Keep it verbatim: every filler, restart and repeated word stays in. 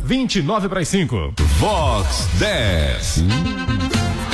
vinte e nove para as cinco. Vox dez.